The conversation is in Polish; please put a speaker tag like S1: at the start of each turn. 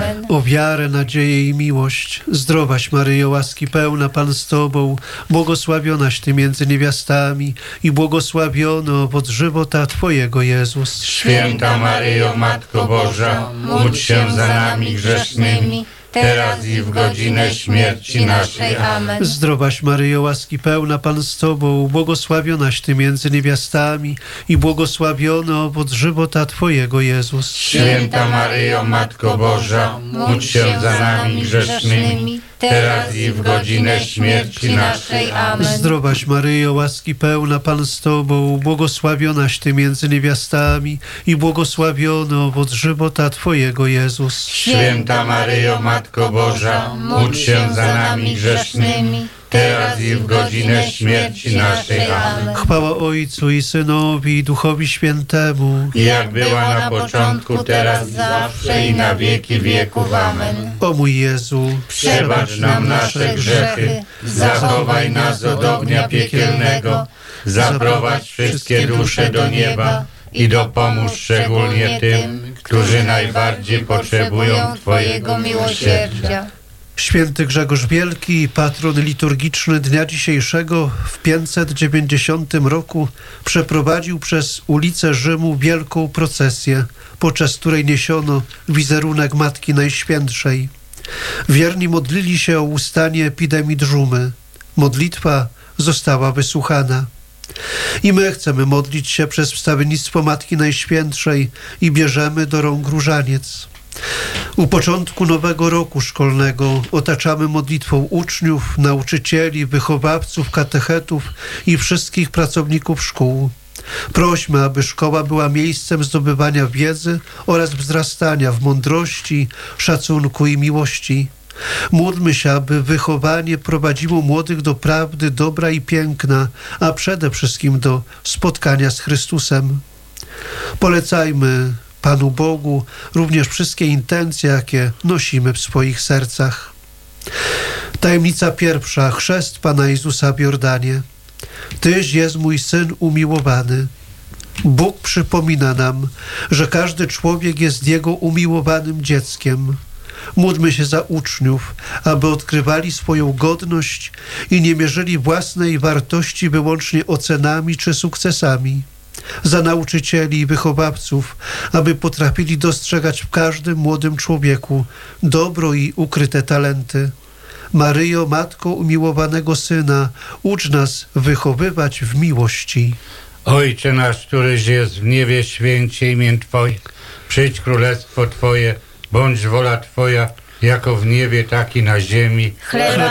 S1: Amen.
S2: O wiarę, nadzieję i miłość. Zdrowaś Maryjo, łaski pełna, Pan z Tobą, błogosławionaś Ty między niewiastami i błogosławiony owoc żywota Twojego, Jezus.
S3: Święta Maryjo, Matko Boża, módl się za nami grzesznymi, teraz i w godzinę śmierci naszej.
S1: Amen.
S2: Zdrowaś Maryjo, łaski pełna, Pan z Tobą, błogosławionaś Ty między niewiastami i błogosławiony owoc żywota Twojego, Jezus.
S3: Święta Maryjo, Matko Boża, módl się za nami grzesznymi, teraz i w godzinę śmierci naszej.
S1: Amen.
S2: Zdrowaś Maryjo, łaski pełna, Pan z Tobą, błogosławionaś Ty między niewiastami i błogosławiony owoc żywota Twojego, Jezus.
S3: Święta Maryjo, Matko Boża, módl się za nami grzesznymi, teraz i w godzinę śmierci naszej. Amen.
S2: Chwała Ojcu i Synowi i Duchowi Świętemu.
S3: Jak była na początku, teraz i zawsze i na wieki wieków. Amen.
S2: O mój Jezu,
S3: Przebacz nam nasze grzechy, zachowaj nas od ognia piekielnego, zaprowadź wszystkie dusze do nieba i dopomóż szczególnie tym, którzy najbardziej potrzebują Twojego miłosierdzia.
S2: Święty Grzegorz Wielki, patron liturgiczny dnia dzisiejszego w 590 roku przeprowadził przez ulice Rzymu wielką procesję, podczas której niesiono wizerunek Matki Najświętszej. Wierni modlili się o ustanie epidemii dżumy. Modlitwa została wysłuchana. I my chcemy modlić się przez wstawiennictwo Matki Najświętszej i bierzemy do rąk różaniec. U początku nowego roku szkolnego otaczamy modlitwą uczniów, nauczycieli, wychowawców, katechetów i wszystkich pracowników szkół. Prośmy, aby szkoła była miejscem zdobywania wiedzy oraz wzrastania w mądrości, szacunku i miłości. Módlmy się, aby wychowanie prowadziło młodych do prawdy, dobra i piękna, a przede wszystkim do spotkania z Chrystusem. Polecajmy Panu Bogu również wszystkie intencje, jakie nosimy w swoich sercach. Tajemnica pierwsza. Chrzest Pana Jezusa w Jordanie. Tyś jest mój Syn umiłowany. Bóg przypomina nam, że każdy człowiek jest Jego umiłowanym dzieckiem. Módlmy się za uczniów, aby odkrywali swoją godność i nie mierzyli własnej wartości wyłącznie ocenami czy sukcesami. Za nauczycieli i wychowawców, aby potrafili dostrzegać w każdym młodym człowieku dobro i ukryte talenty. Maryjo, Matko umiłowanego Syna, ucz nas wychowywać w miłości.
S3: Ojcze nasz, któryś jest w niebie, święć się imię Twoje. Przyjdź królestwo Twoje, bądź wola Twoja, jako w niebie, tak i na ziemi.
S1: Chleba